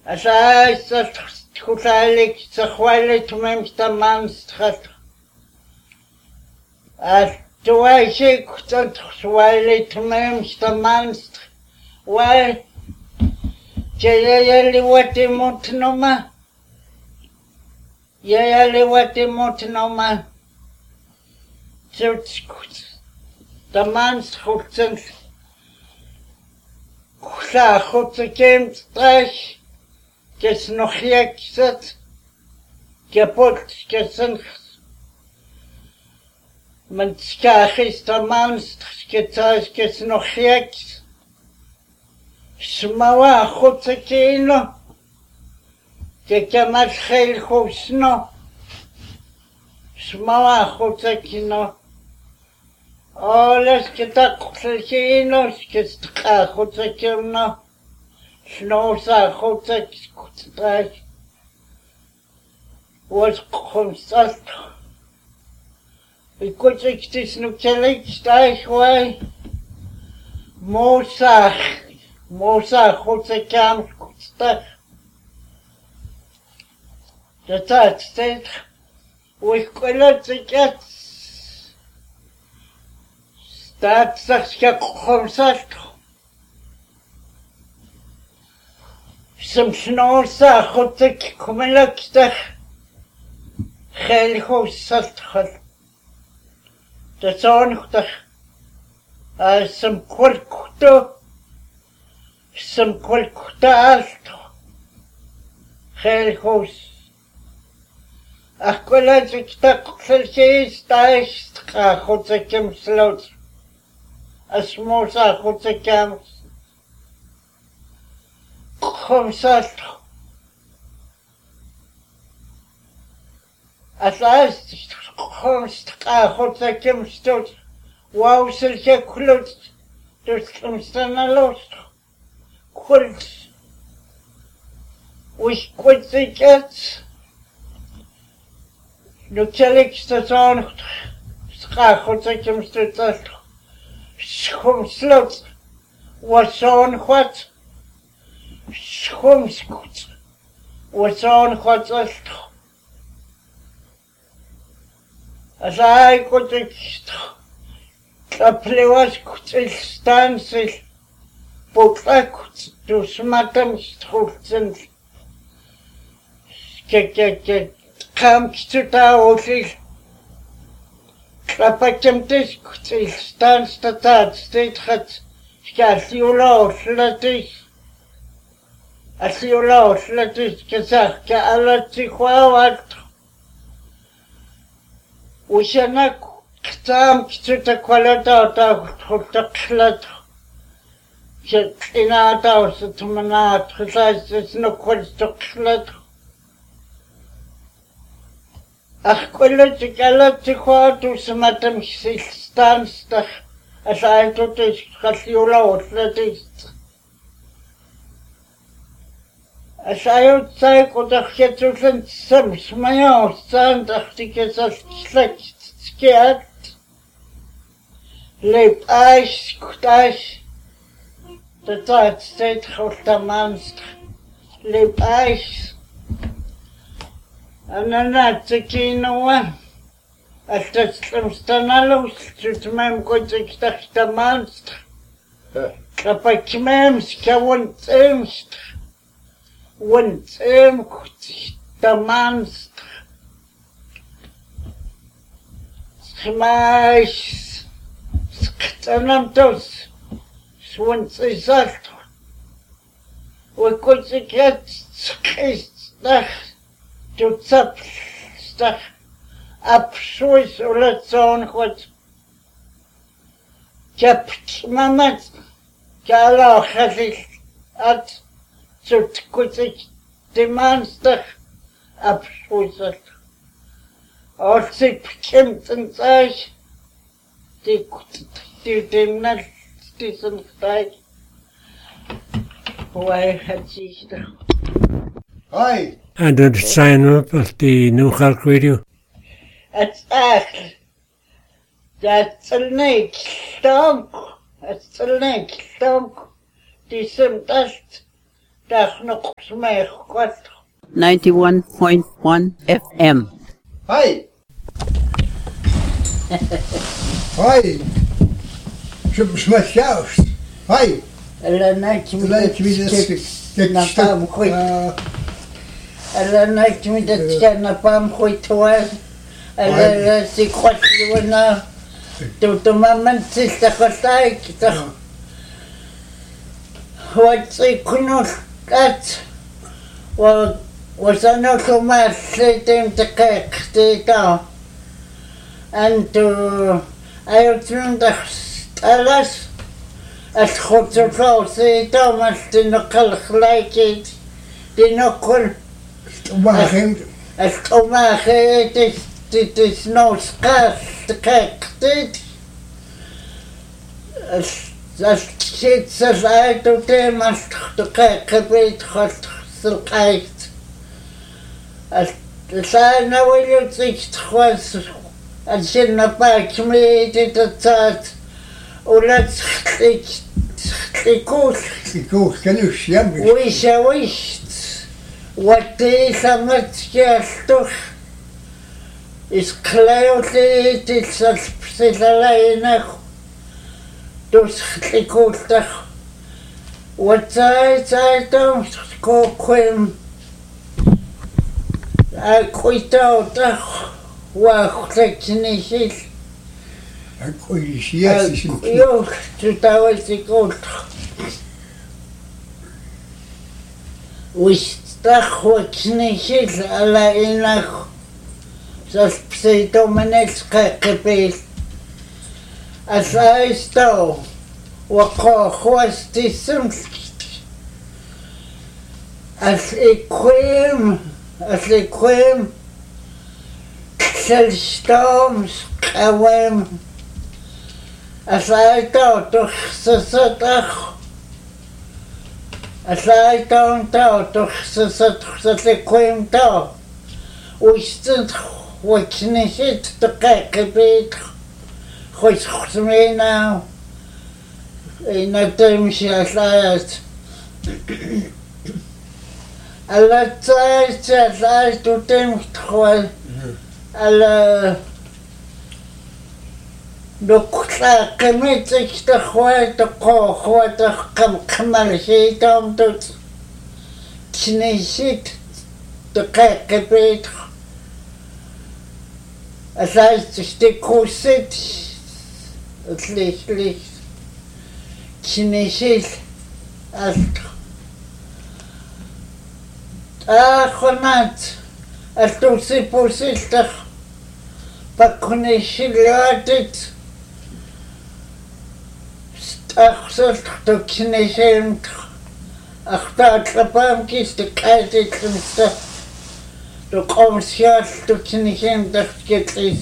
Asaj khulalik tsakhwalit memsta manstrat. Tuwaishik khwalit memsta manstrat. Why? Jayali wati mutnoma. Yayali wati mutnoma. Zutskut. The manstrat. Kula khutsakim strach. Kes nog gek zit. Kapot gesen. Mijn schaag is de manstrat. Kes nog gek. Smawa khutsekino ke kamal khel khusno smawa khutsekino alles ke ta khutsekino ke sta khutsekino snosa khutsekino was khumsat ikutsik nu kelik stai khwai Mosa khutsekam kutsta. That's it. We could get that such a concert. Some snosa khutsek kumelaksta. Khel khusat. That's on some kurkuto. Some qualquta alto. Gelhos. Aquella zikta kselkis taist khotsekem slot. Asmosa khotsekam. Khomsat. Asast khomst khotsekem stot. Wow selke klot. Dus komstana lost. Kult. We quit the cats. No telix the song. Schachotekim stood. Schum slot. What's on what? Schum scoot. What's on what's us? As I got the play was could stand. Potlak to smatam strutzen. Kam kituta osil. Klapakem tis kutil stan statat state hat. Skasiula oslatis. Asiula oslatis kazak ka alati khawat. Ushanak tam kituta kwalata ta khutaqlat. Ina taus tumanat khasas no kwalstoqlat akhkolat kalat khwatu smatam stansta asayto tis khasiula otlatis asayot sai kodakhetulent sam smaya stand achtikesas slekt lep aish kutash The tijd steeds groter manst, leep ijs. En dan had ik hier nog als dat slimste nalos, zit mijn god ik dacht de manst. Dat ik mems, ik want goed de manst. Schmijs, schtanam tos. Once is that we could get stuff to tap stuff up Swiss or let's on what kept Mama Gala has it at so could demand stuff up Swiss or sip Kent and say they could do them not. Decent state. Why had she? Hi. And then sign up at the New Cork Radio. It's that's a neck stomp. It's a neck stomp. Decent dust. Tachnoqsmeeqqat 91.1 FM. Hi. Hi. Щоб смачався. Hi. Elanak Gelijk wie dat napam khoy. Elanak mi dat napam khoy toal. Ela si khotlwana. Tu mamman tistakotay kita. What's ikunul kat. Wasano kumal sitem takakta. And ayotun alas الخطوط توماس تنقل خلايكيت تنقل Tomagen. الطماخي تسنوس قاس تكاكتت الشيت سلعيتو تيماس تكاكبيت خلط سلقايت السانا ويلو تخواس الجنة باك ميتي تتات ولا تخليكوش Koos kan u sjemmen. ويش واتي ثمت كالتوخ اسكلايو تلسل بسيطلاينك دوس خليكوش تخ واتاي تايتو كوكوين كويتاو تخ واخلكنيشيل Koei sies. يوخ تتاويتي كولتخ واشتخوتنيشيل على إنك سبسيتو منسكا كبير أسايستو وقو خوستي سمسكت أسيكويم سلشتوم سقويم أسايتو تخصصتخ أسايتو تخصصتخصصتكويم تو وشتنت وكنشت دقيق بيت خوش خصمينا إنا تمشي أسايت ألا تايت أسايت وتمشي تخوال ألا دكتور كميتك تخوات خوات كمال شيتهم تت كنيشت دقيق بيت أساس تشتكوست ليش كنيشت أست خنات أستوسي بوسيستخ بكنيشلاتت أخسرت تكنيشين أختار لبام كيست كايتت لمسته تقوم سياس تكنيشين تخكتليس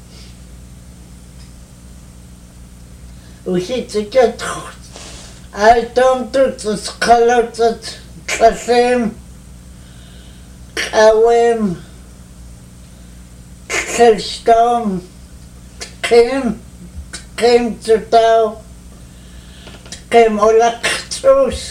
وشيت كتخ أيتم تتسقلت تسيم قويم تلشتوم قيم تتاو قيم أولقتوس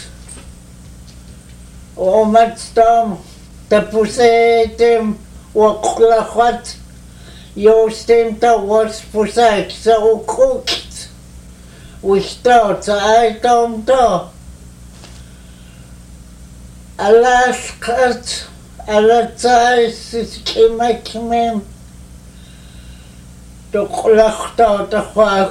ومتستوم تبوسيتم وقلخت يوستم توس بوساك سوكوكت وشتو تايتم تو ألاسكت ألاتايس كيما كميم تقلختو تخواك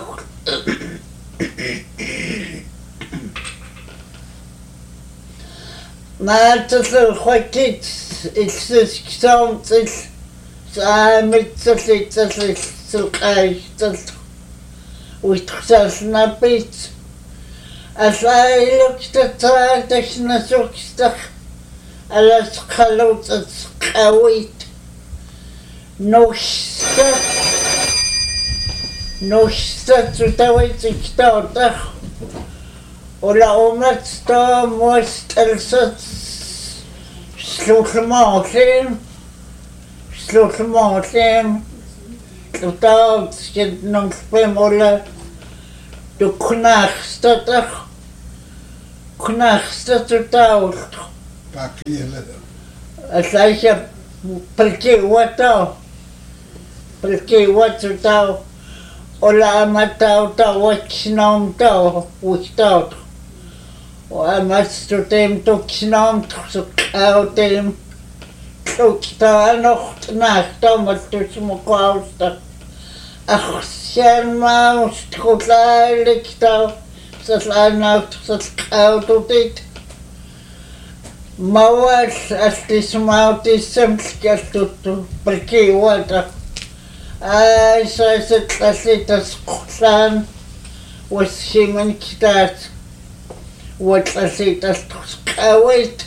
ما تصل خوكيت إكسكسوم تصل سامت تصل سلقايش تصل ويتخسر نبيت أسايلك تتاتش نسوكستخ على سقلوت سقاويت نوشتا تتاويت كتاوتخ ولا أمتستا موستلست سلوك ماثيم تتاوت كد ننقبم ولا دو كناخستا تتاوت Pakkiela. Aslaisha palki watao. Palki watao. Ola amatao tao waksnom tao wustao. Wa amastu tem tuksnom tukau tem. Tukta anocht nachta matus mokausta. Ach sen maust kutlalikta. Saslanaut saskau dit. Mawal astismautis semskastuttu palki wata. Ai se tlasitas kusan was himan kitat what tlasitas kawait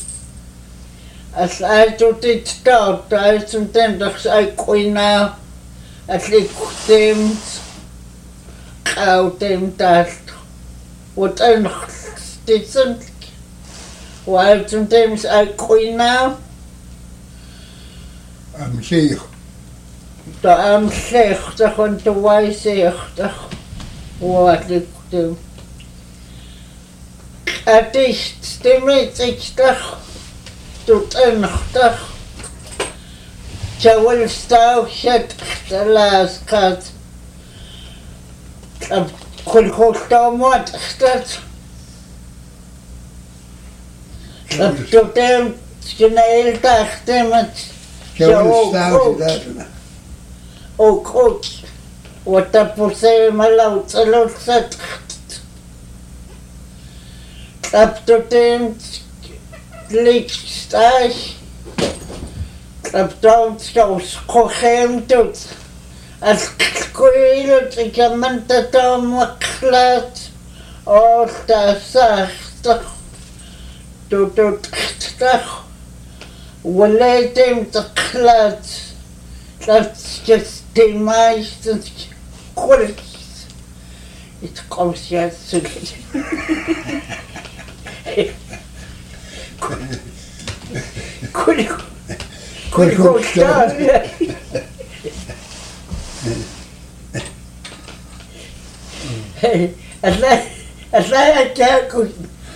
as I to it out I sometimes I kuina at likutim kautem tast what I stitsen while sometimes I kuina Am Sheikh. Da am slechter und de wijzechtig wat ik doe. Het is stemmetig tot eenachtig. Zo wil staan het de laatste kat. Kon goed dan wat dat. Dat tot hem snel dacht met. Zo wil staan dat. Ook goed. Wat dat voor zijn maar laat zet. Dat tot hem lichtstaag. Dat dan zo schoon doet. Als kwijt ik heb mijn dan geklaard. Of dat zacht. Doet toch. Wel hem te klaard. That's just the meistens kort. Het komt ja zo. Kon staan. Asla kijken.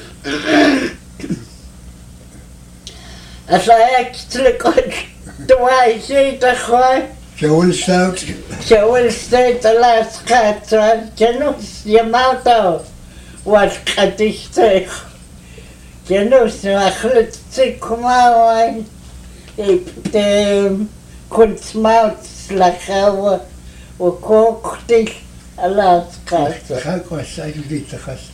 Asla kijken. Twee zitten gewoon. Zo wil staan. Zo wil staan de laatste gaat. Genoeg je auto. Wat gaat ik zeg? Genoeg eigenlijk te komen. Ik de kunstmaat slagen. We kochten de laatste gaat. Ga ik was zijn dit te gast.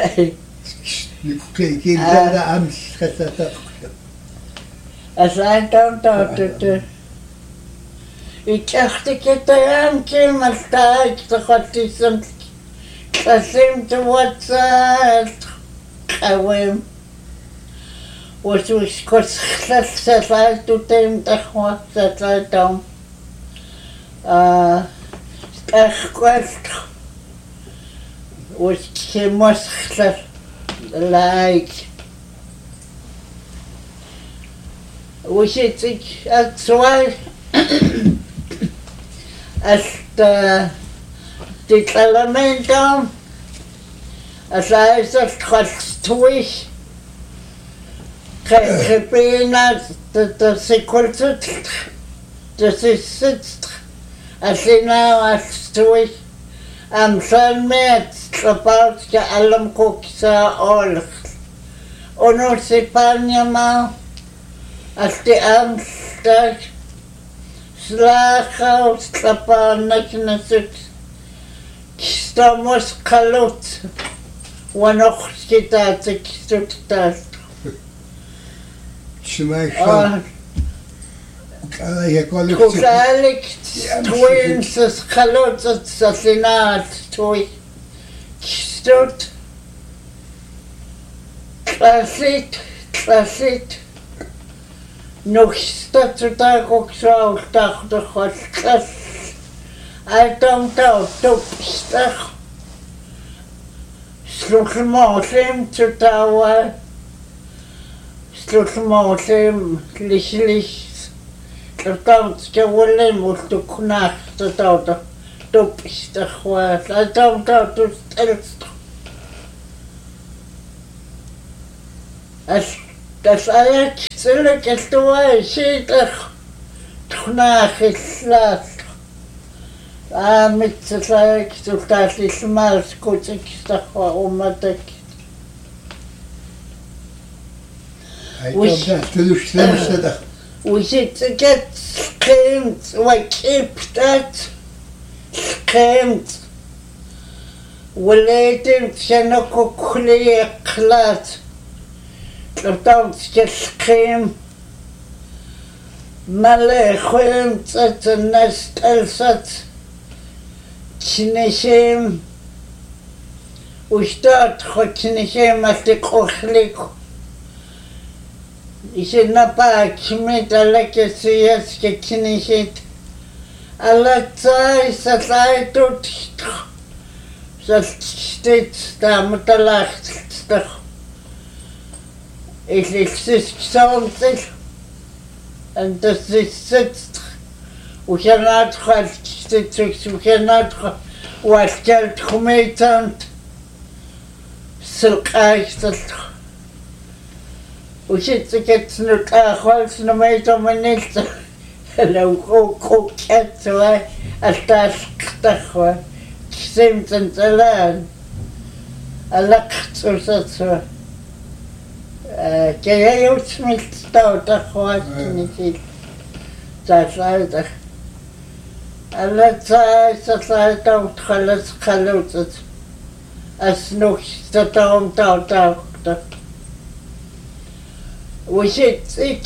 Ik heb de angst gezet. Als hij dan dat ik dacht ik het aan maar sta ik toch wat is een klasim te wat gewoon was ik kort gezet uit hem toch wat dat dan echt kwart was ik moest gezet like was het ik het zwaar als dit element dan als hij zegt gastwig gebena dat ze kort dat is zit als hij nou als twee am zijn met gepaard je allem koksa oorlog ono se panja maar als die aanstak slagen slapen na suk estamos kalot wanoch kita te kistuktas Smijt van. Je kon het Kukalik twins is kalot assassinat twee kistut klasit nog staat er daar ook zo dacht de godklas hij dan top stag sloegmoslim te touwen sloegmoslim licht dat dan gewollen moest de knacht te touwen top stag was hij dan tot stelst als das ajaksille keltua isiitaq tnaaxillaa mitsasaik tultaallillumaas kutikistarwa ummatak Aitomda tuluslemsada. usitsakat skremt wakiptat skremt walatin shanakukliqlaat tlutawtska skrem malekhumt tsatnastalsat chinishem ustat khochinishem atiqokhlik isinapa kimetalakasias kekinishit alatsai sasaitut sastit tamatalaxtaq ilixsisksauntil antasissat ujanat khaltitsik ujanat walkalt khumeitant silqaistat usitsiketsnut akhwalsnumeitomanilta لو كوكاتوا التاسكتخوا كسمتن تلان القطوساتوا كي يوتميت تاو تخوا كنيتي تاسايتخ ألا تاسايتاو تخلص خلوتت أسنوك تتاوم تاو وشيتك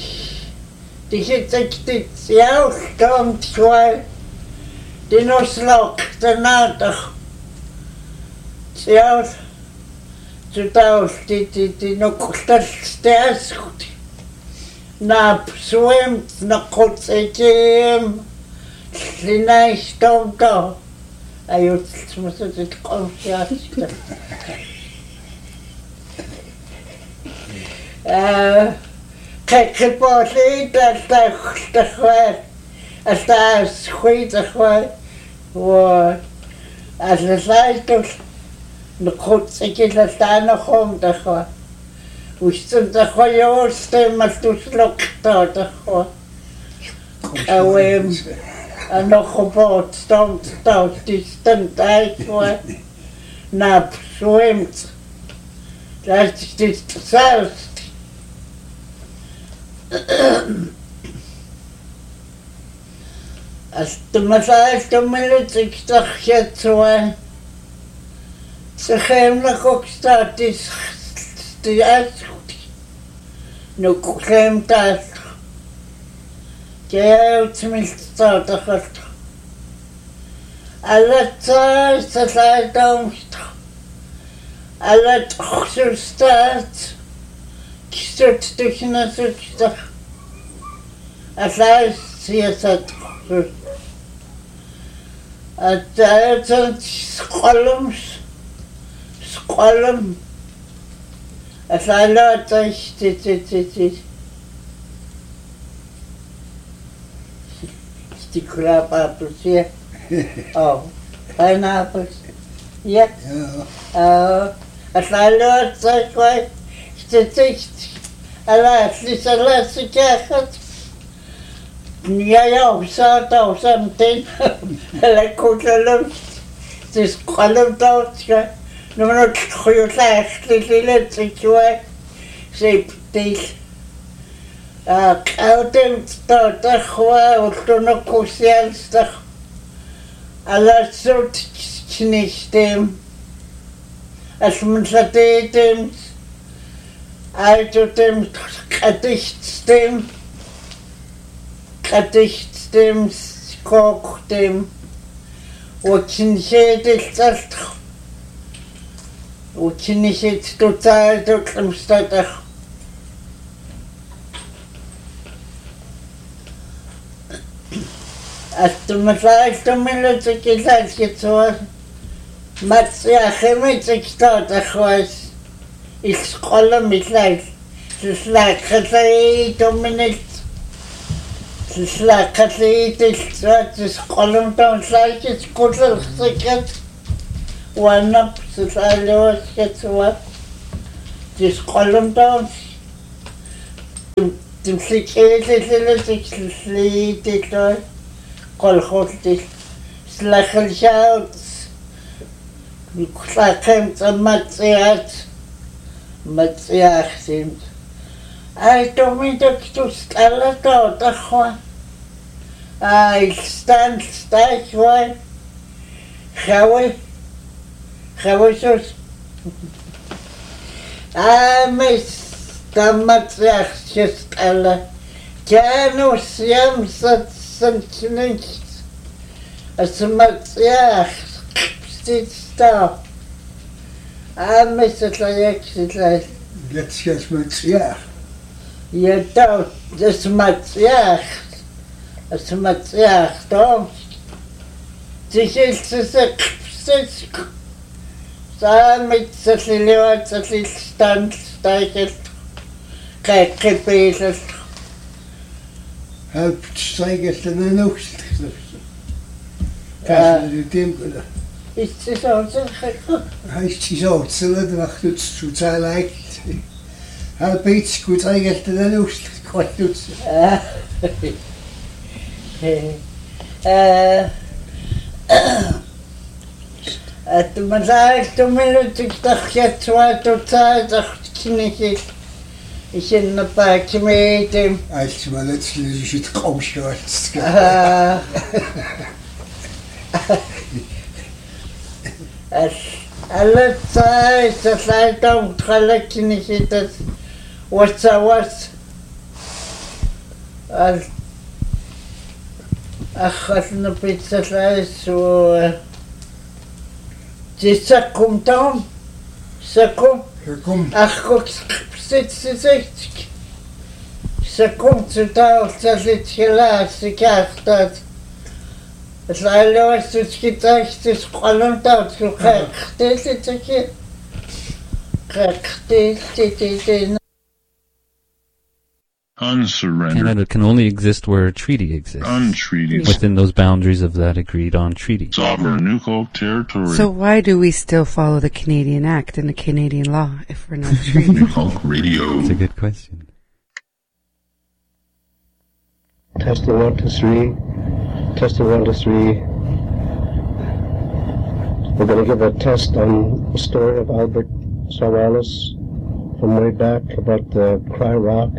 تشتكتت ياوش توم شوي دينوسلوك تناتخ ياوش تتاوش تي نقطستاسكت ناب سويمت نقطسيكيم لنايش توم تو أيوة تسمسة تقوم شاشتا كيبوشي تخوي أستاذ خوي تخوي و أساسايتوش نقود سكيل أستانا خوم تخوي وشتم تخوي يوستم مستوش لقطة تخوي أويم أنا خبوت ستوم ستوش تستم تايشوي ناب شويمت تاش تستسالش Astmasaastumilutик tarxiatsua saxeemnaqoqstaatis tiasut nukuxeemtaas keautsmiltaataxat alatsaa sasaataumst alatxurstaat kisut tuxnasutstaq asaas siyasat أتأتت سقلم أفعلات استكراب apples, yeah. Oh, pineapples, yeah. أفعلات شوي ألا Ja, så samtidigt eller kullum det skrallum dårska nu man ikke krydder lille tykje se det kaudem der hva og no kusialster alla sort knistem as man det dem also dem kadichtstem Kadichtstem, skoktem, ukinshediltalt, ukinshed totaltoklemstatach. Astmasaastumilutsikilaalkitsua, matsiaxemitsiktaatachwas, isqollamillail, sislaaqasaiituminit. Slakatlitis kolum down like it's good ticket. One up to Salos gets what? This column down. тулликилилилитиклуи қолхултил слахалшаут клахэм цаматсиат матсиахсим ай томитоктус аллато тахва ай стайхвай хавойсус мис таматсиахсис алла Janus jamsatsanchnicht asmatsiach stitsta amisatlayaksitlai Let's just make yeah. yatau asmatsiach tom tisilsisek stitsk samitsatliliwatsatlilstan staikel kaikkipiisat Help strijkert en een oogst. Kijk, die tempel. Is het zo zeg? Hij is zo, het zullen wacht het zo zijn lijkt. Help iets goed strijkert en een oogst. Kwart doet. Het maar zei ik toen ik dacht je tot dacht ik Ich in der Park mit dem. Als mal letztlich ist kaum schwarz. Alle Zeit, das Leitung, Tralek nicht das. Was. Ach, was eine Pizza so. Ça kommt dann. Ça kommt. Ach, guck. Секундцутаалцалит хилаасикаартаат лаалуассутскитаахтис qaluntaut qaqtillitaki qaqtillititин Unsurrendered. Canada can only exist where a treaty exists. Untreated. Within those boundaries of that agreed-on treaty. Sovereign nuclear territory. So why do we still follow the Canadian Act and the Canadian law if we're not treated? New Hulk Radio. That's a good question. Testing 1, 2, 3. Testing 1, 2, 3. We're going to give a test on the story of Albert Sawalis from way back about the Cry Rock.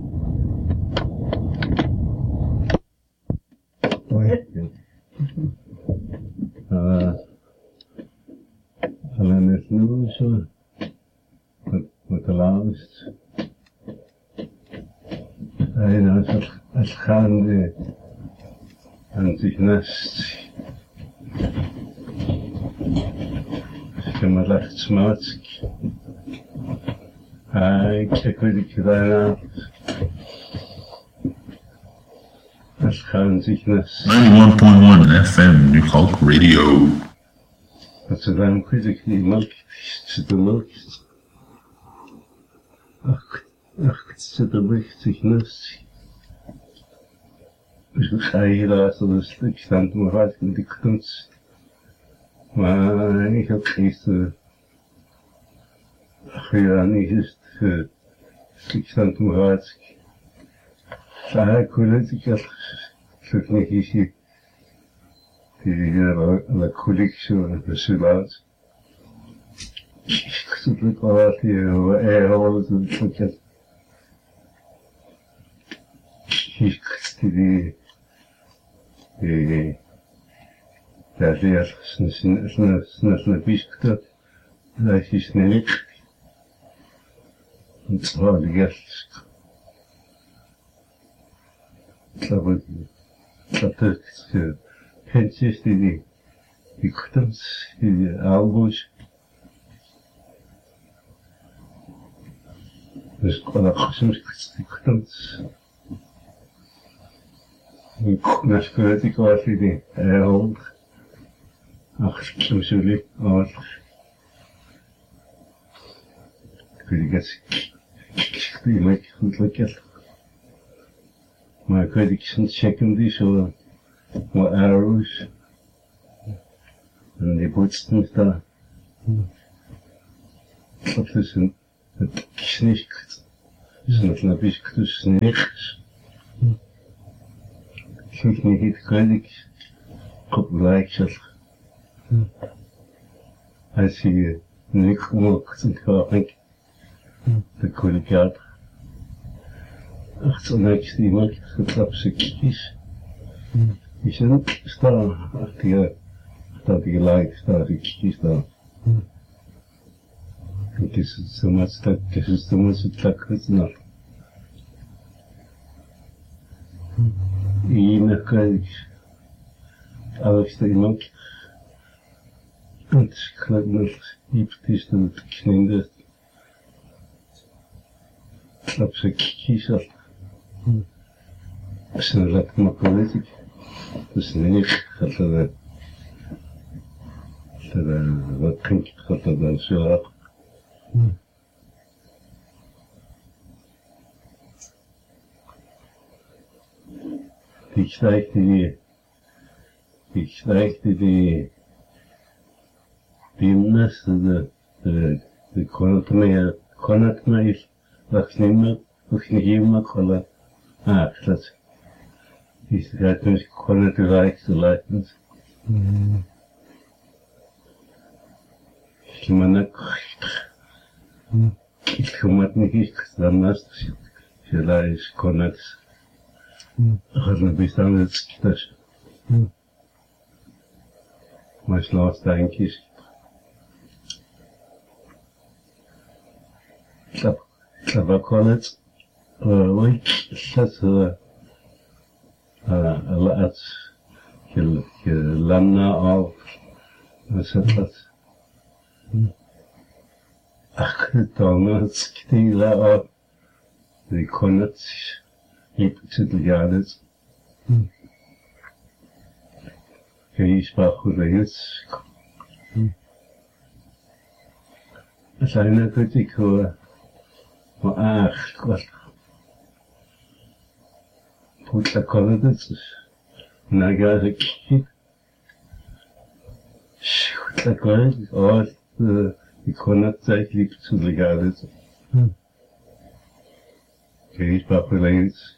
And then there's news with the last. Als gaande aan zich nest. Ik heb maar echt smaak. Ik weet niet gedaan. Als gaan zich nest. 91.1 FM New Hulk Radio. Dat ze dan weet ik die melk. Zit de melk. Ach, zit er licht zich nest. Dus ik ga hier laten, dus ik sta aan mijn hart met die kunst. Maar ik heb gisteren. Ja, niet is het. Ik sta aan mijn hart. Ik wil het, ik heb het niet gezien. La collection de Subat. Ik zit het wel uit hier, alles en het. Ik die daar weer snel biskte, dat is niet. Het was de gast. Dat is Pentjes die kuttens, die albus. Dus ik kon ook soms die kuttens. Na skurt ik was die hond. Ach, soms jullie, maar. Ik weet niet, die maak ik goed lekker. Maar ik weet niet, zo'n checken die zo. Wat arrows. En die bootsten daar. Dat is het knicht. Snatna biskutus niks. Sinds niet kwijt, kop lijkt zelf. Als je niks mocht, dan ga ik de koelkaart. Achter niks die maakt getrapse kies. Je zit staan achter je lijkt, staat je kies daar. Het is zo much tak naar. Ine kijk, alles te iemand. Het klinkt niet is dat het kninder. Op zijn kiezer. Als een rat makkelijk. Dus niet gaat er. Wat klinkt gaat er dan zo af. Ik stijgde die mensen, de kon het mij nog niet meer kallen. Dat is het dus kon het rijkste lijken. Ik kom het niet daarnaast. Je kon het. Gaat een bestaan het schieters. Maar slaat eindjes. Dat kon het. Dat je landen af. Dat ach, dan het schieten af. Die kon het. Ik zit er jaren. Je sprak goed eens. Zijn er goed ik hoor. Maar ach, wat. Goed, dat kan het dus. Nou ga ik. Goed, dat kan het. Oh, ik kon het tijd liep te de jaren. Je sprak goed eens.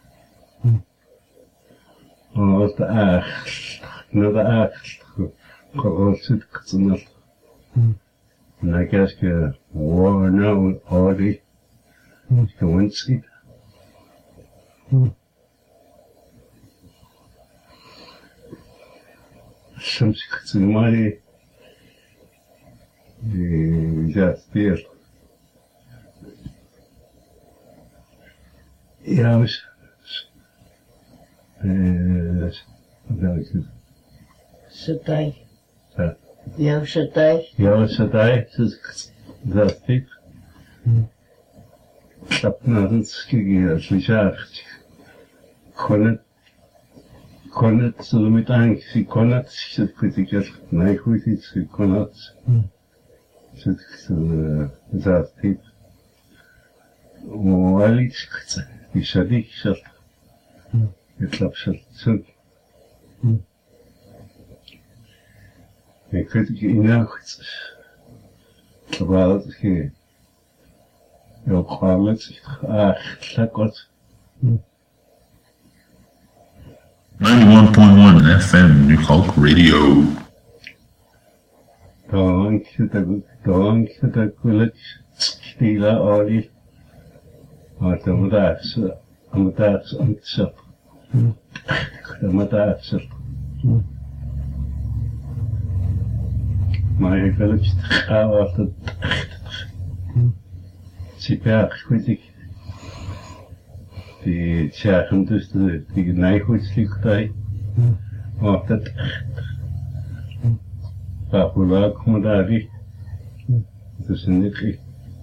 Als de acht, naar de acht, gewoon zit ik te nat. En dan krijg je, wow, nou, Audi, gewoon zit. Soms ik het maar die speelt. Ja, dus. Satai. Ja. Jouw satai. Jouw satai, dat ik. Stap naar het skiën, als je zegt. Kon het, zullen we het eigenlijk, kon het, zit goed, ik zeg, nee, goed iets, kon het. Zit dat ik. Wel iets, die zei ik, zegt. Ik klap ze terug. Ik weet het in nacht. Terwijl het heel kwalijk. Dat wat. 91.1 FM New Hulk Radio. Dank je dat ik stila olie. Maar dan daar ze aan het zat. Dat daar zat. Maar ik wil het gaan altijd. Super, weet ik. Die zeggen dus die nijgoedslichtij. Maar dat waarvoor laat me daar niet. Dat is niet echt.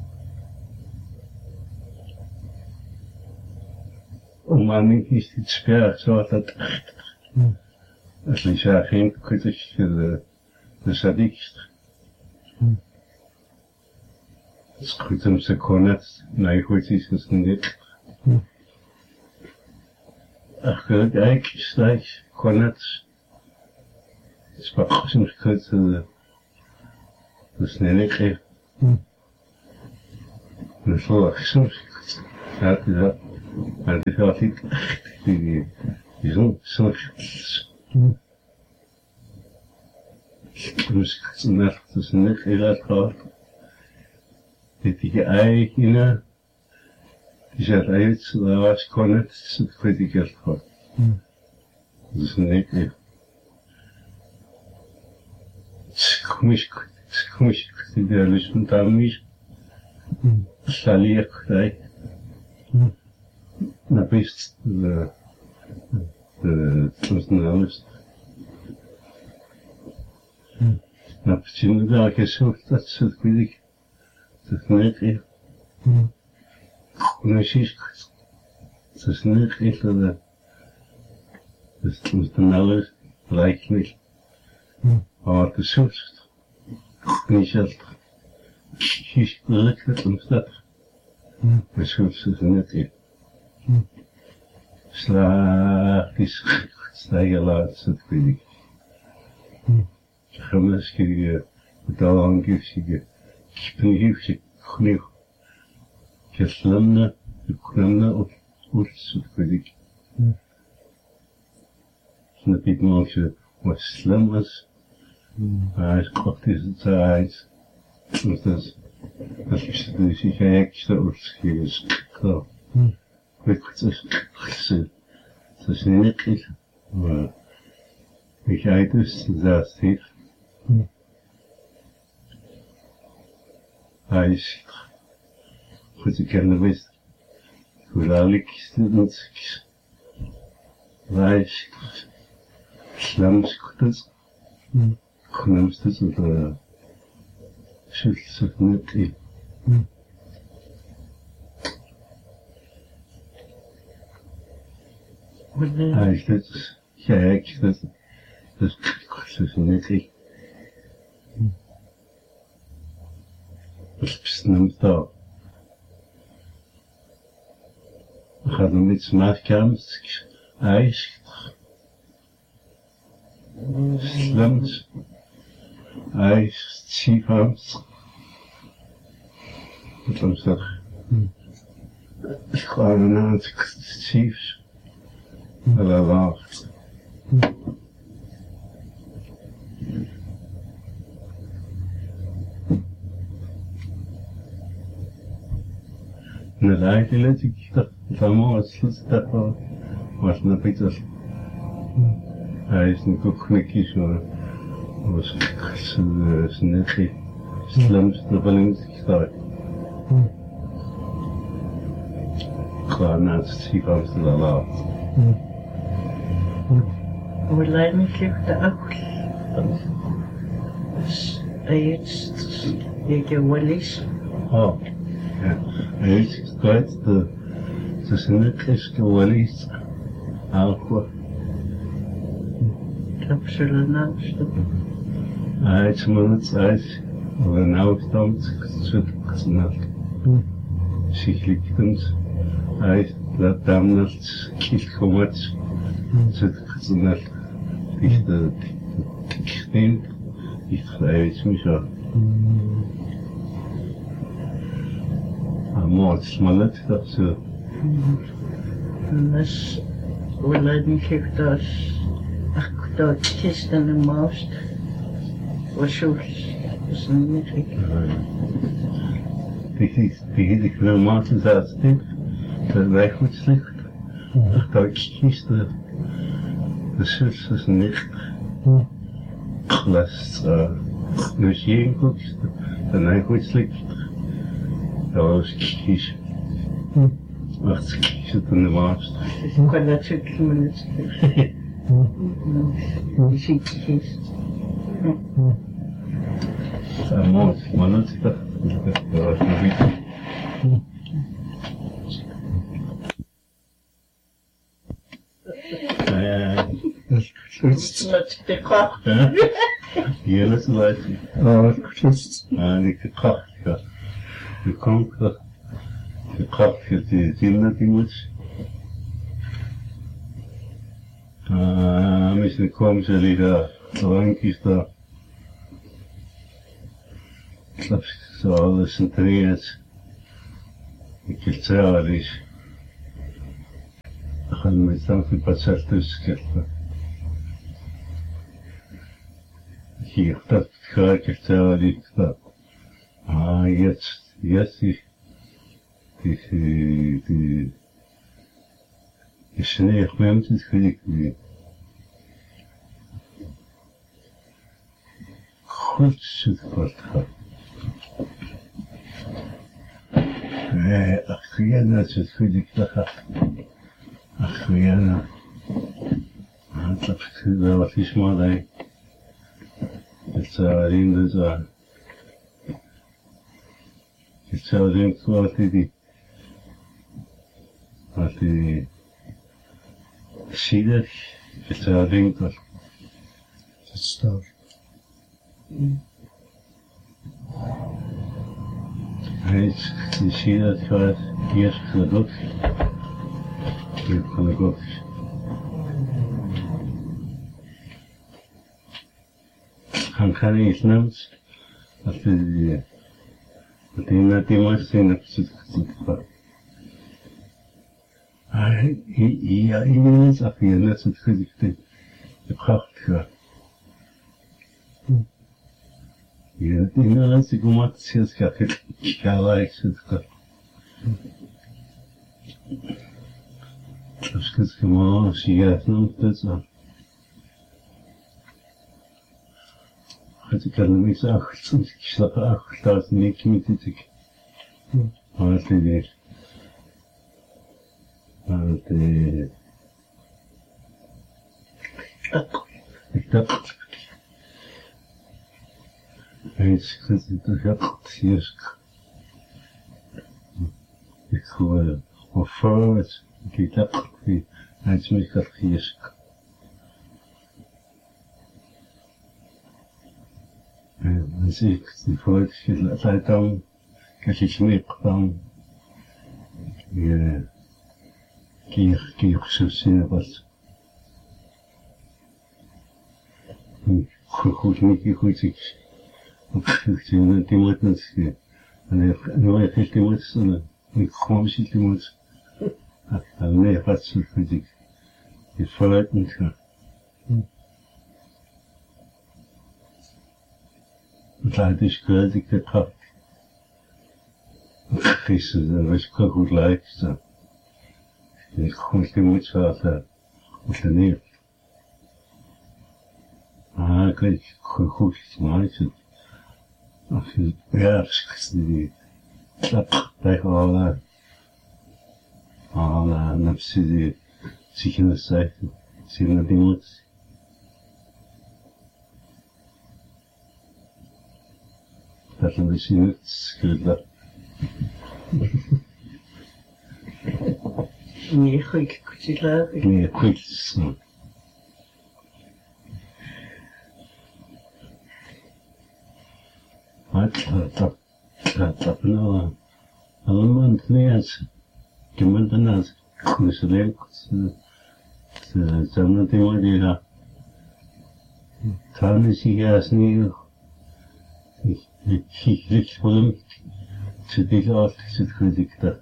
Maar niet is het sper zoals dat. Als je zegt geen kritisch de sadikst. Het is goed om ze konnet. Nijgoedjes is niet. Ach, kijk, steeds konnet. Het is pas soms goed de snelheid geeft. Dus wel soms det har dit så snart så snart eller klart det ikke ene det er et så var skånet så kritisk for det sådan ikke komisk det er ligesom der mis salier dig na best sådan alles na почему да кесов так så kritisk så sådan ikke Носишь, со снег это установилось лайкнуть, а ты чувствуешь, не сейчас, хищ лайкнуть, он стал, чувствуешь снег, слабись, стояла сутки, хамаски, талангившие, кипнившие, хнив. Keslamna, yuklamna ursut kodik. Snapit malsje was slamas. Hij kocht is het saais. Dus dat is dus je extra ursjes. Zo. Weet het is niet iets. Maar ik uit dus dat hier. Hij is Goed ik ken de wist. Hoe lelijk is het niet? Wijs. Slams goed. Knamst het op schulds het niet in. Hij is het. Kijk, dat is niet in. Dat is niet daar. Gaat hem iets maakkamers, ijs, slams, ijs, chiefams. Wat was dat? Gewoon een aantal chiefs. Allemaal. Na lijkt ik dat само отсутствие was напитал. А если не кухники, что was снеки, слам, что балинский старый. Кланат, сипам, стала. Улай не кихта акл. Аец, яке валис. О, аец, сказать, что Снег валить, алко. Absoluut, что? А эти минуты, на устом, что знал. Сихликтенс, да там нас килхомат, что знал. Их-то кихтин, их ставить мешал. А мод смолоть, так все. Нас улайден кихтас, кто чистый маust, вошелся с ними. Die klimaat is uitsteek, dat wij goed slecht. Dat ik kies de zus is niet. Glas, dus je goed, dat wij goed slecht. Dat was kies. Wacht, kies het in de maast. Ik kan dat zo klimmen. Je ziet kies. Dat mooi, maar dat is dat. Dat was nog iets. Wat de kracht. Hier is het lijstje. Die kracht. De komt dat. De kracht die zien dat die moet. Misschien komen ze die daar. Drankjes daar. Zo alles centreerd. Ik heb het zelf eens. خل ما يسمى بسالتوس كذا هي اخترت كذا كتالي كذا يسي في الشنية خمامت تخليك خد شد فرتها أخيانا تدخلك لها أخيانا أنت بكذا وفيش ماضي التعليم لزعل التعليم كواتي دي هاتي الشيدك التعليم كواتي تستار هيك الشيدك كواتي يشك لغوك يبقى لغوك خانخاني يتنمت هاتي Ти можеш се написати това. И не запиена се отходихте. Прахтха. И не се гумат се скафе. Калайк се така. Трошки скамала си ясно това. Хати карна ми са кишлака ахтас не кимитик. Хати так. Eens gezien te gaat hier. Ik hoor of vooruit. Ik heb die eens met dat hier. En zie ik die vooruit laat dan. Als je smip dan. Je kier zo zien wat. Goed niet goed ik. Ik zie die moet niet. En nu heb ik die moet zijn. Ik kom zien die moet. En nee, wat zo goed ik. Je vooruit niet gaan. Het is goed ik de kracht. Gisteren was ik goed lijkt. Ik kom die moet zo neer. Kijk, goed gemaakt. Ja, die tegen alle napsi die zich in de zijde zien dat die moet. Dat een beetje niet dat. Nee, goed, goed, Nee, goed. Dat nou allemaal niet. Je moet dan als consulent zijn die maar die daar. Dan is hij als niet. Ik lig voor hem. Zit ik uit, zit goed ik daar.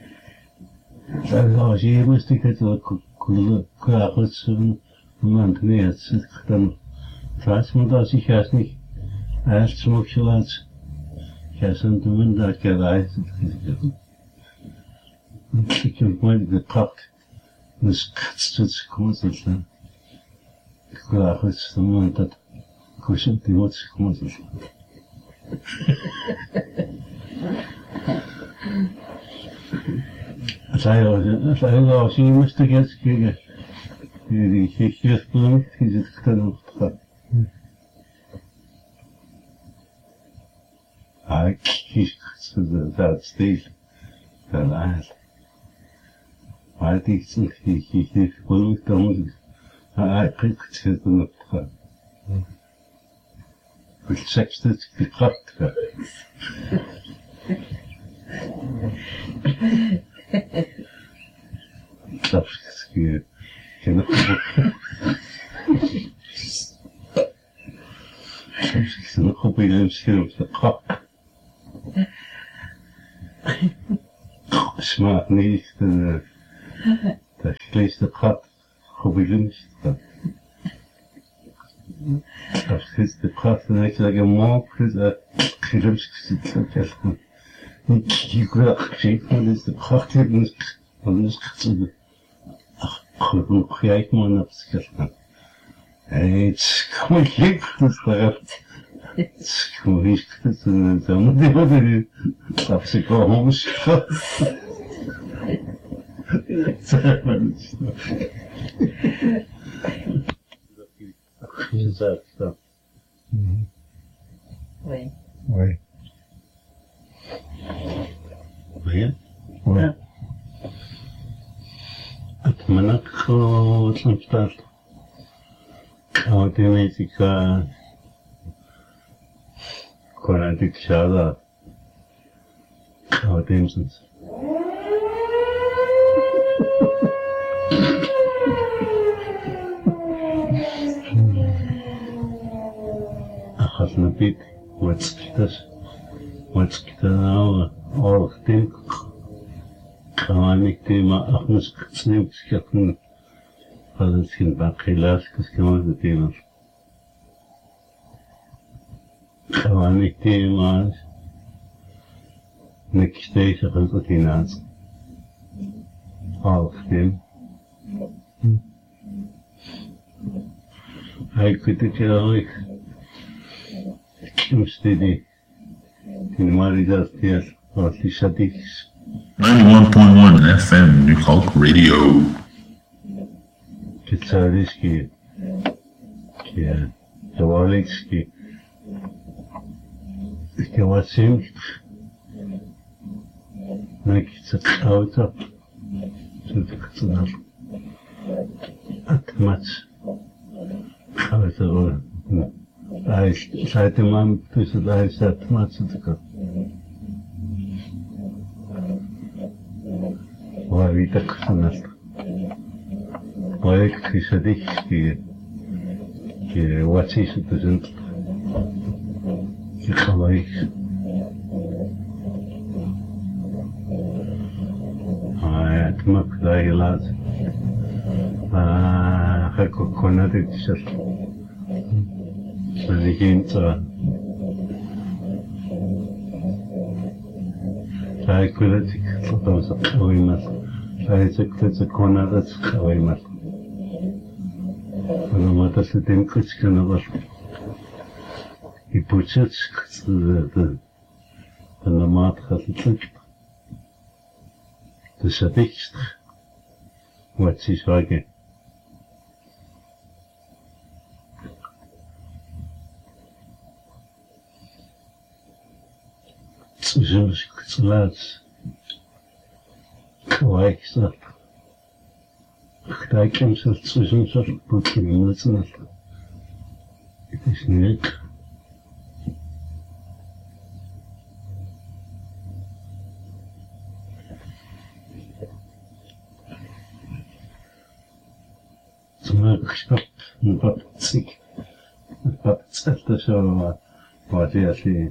Dan als je moest ik het ook klaar zijn, man niet zit ik dan. Trouwens moet als ik als niet. Eerst mocht je laten. Ja, zijn de mensen dat je reist. Ik heb mooi gepakt. Dus katst komen ze dan. Ik vraag het de man dat kussen die moet komen ze. Als je moest kijken, die gegeven is het gedaan. Ik kies dat steeds verlaat. Maar het is niet, ik geloof dat moet ik. Ik krijg het zitten op gaan. Ik zeg dat ik kracht ga. Dat is geen ik zit nog op een scherm op de kap. Smaakt niet. Dat vlees de gat gewild. Als het de gat dan is dat een maak is dat gerust zit. Ik wil gezegd maar is de gat hier niet anders gezien. Goed kijk maar naar het. Het kom ik niet het het kom ik het dan die wat er dat ze komen schat. Oui. Oui. Oui. Oui. Het manak wat dan staat. Automatica. Konatik shada. Automatisch. أخذنا بيت واتسكتنا أورختين كوانيك تيما أخنس كتسنيم كسكتنا فالنسكين باقي لاس كسكمان تيما كوانيك تيما نكشتيش خلطتيناس أورختين هاي كنت كلاويك كم ستدي تنماري جاستياس واتي شاديكس 91.1 FM New Hulk Radio. كتساليسكي كي جواليكسكي كواسيم ناكي تتاوتا تتكتنار أتماتش أتغور سايتمان تسداي ساتماتش تكت واريتك سنت واريك في صديق كي واتسيس تزنت كي خلايك اتمك داي لاز خلكو كوناتك تشر مليكين تا هاي كلتك تطوز قويمات هاي تكتت كوناتك قويمات ولما تسلتين كتك نظر يبوشتك تنمات خلتك تشتكت واتسيش واقع تجمش كتلات كوايكسات اختاك امسل تجمشر بوكي منتنال اتشنيك كشطب نبطسك نبطسك شو واتي أشي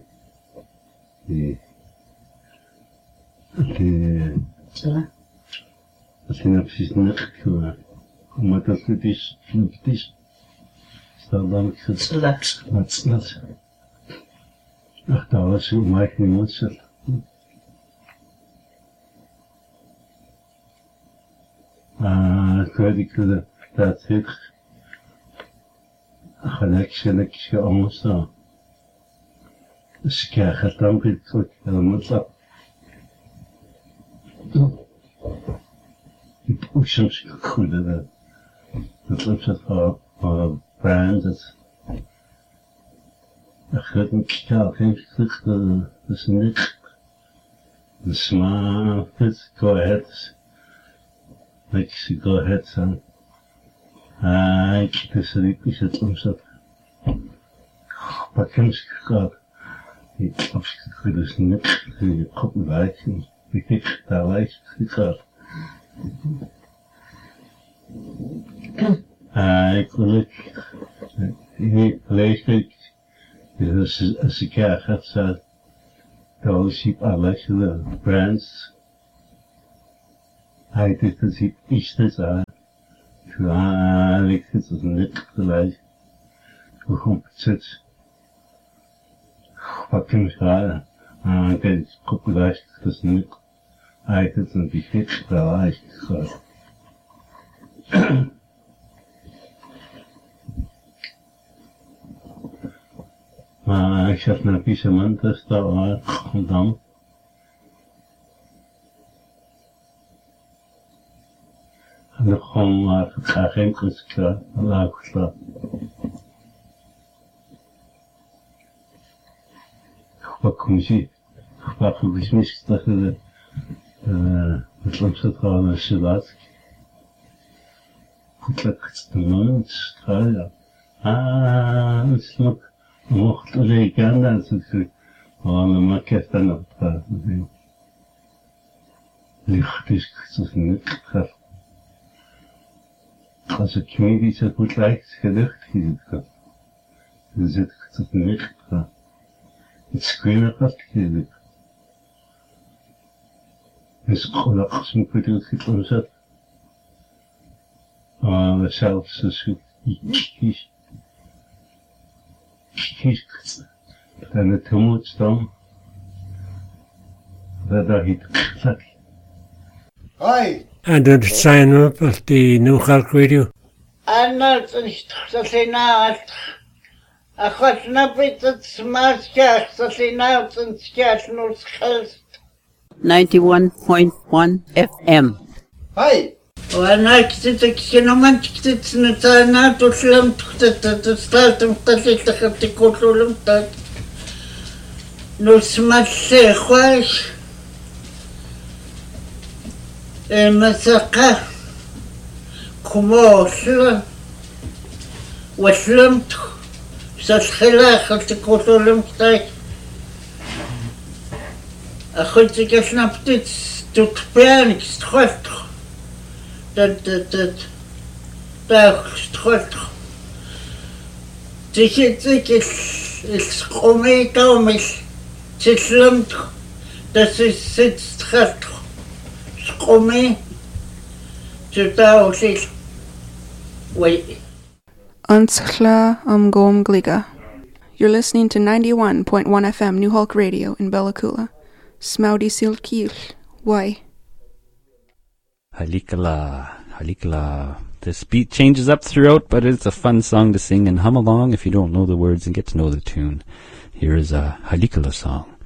أشي نفسي نخك وما تسلتيش نبتيش استخدامك Slaps. ما تسلت أختار شو مايك نموتشل كذي كذا تأثير خلاك شلك شو أمسا شكا ختم قلت المطلق يبوشمش كل هذا مطلب شطها براندز أخذت كتاب خمس سنك نسمع فيز go ahead like go ahead son كده سريك يشتلمشت بكمش كاب يطلبش كده سنك قبل عليك بيك تعاليك كار يقول لك ليش كده السكاة خدت تولشيب على the brands Hij is dus iets te zeggen. Ik zit als een nek gelijk. Hoe komt het zit? Wat kan ik zeggen? Kijk, ik koop gelijk, dat is nek. Hij zit een beetje gelijk. Maar ik zat naar Pisement, dus daar was gedaan. En dan gewoon maar graag geen kunstklaar, laag geslapen. Wat kom je? Wat kom je misschien dat het langs het gaan naar Selat? Goed lekker te doen, ja. Het is nog mocht rekenen, dat is het. Maar ik heb dan op het licht is het niet gegeven. Als ik medische goed lijkt, gelucht is het gaat. Dan zit ik het niet gaat. Het schreeuwen gaat gelukt. Dus gewoon als ik het goed gezet. Maar zelfs als ik kies. Dan het moet staan. Dat heet gezet. Hoi! En dat zijn we op die New York Radio. Anders dat hij nou a god snap it, it's maskach, dat hij nou een skach nog schelst. 91.1 FM. Hoi! Wanneer ik genomen, ik zit niet aan het slim, dat staat hem dat ik tegen de koolum dat. Nu smaakt ze goed. مسقة كموصلة وسلمت سأسخلا خلت كوتولم تاي أخلت كسنا بتت تتبيانك استخلت استخلت تيجي السقومي تومش تسلمت تسلمت استخلت Komé, aussi. Oui. Antsla Gom Gliga. You're listening to 91.1 FM New Hulk Radio in Bella Coola. Smoudy Silkil. Why? Halikala. This beat changes up throughout, but it's a fun song to sing and hum along if you don't know the words and get to know the tune. Here is a Halikala song.